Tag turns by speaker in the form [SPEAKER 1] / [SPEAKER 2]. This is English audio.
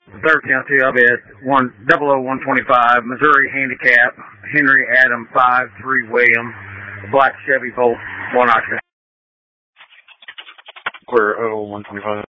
[SPEAKER 1] Third county, I'll be at 100-125, Missouri Handicap, Henry Adam 5-3 William, Black Chevy Volt, 1 oxygen.
[SPEAKER 2] Clear 125.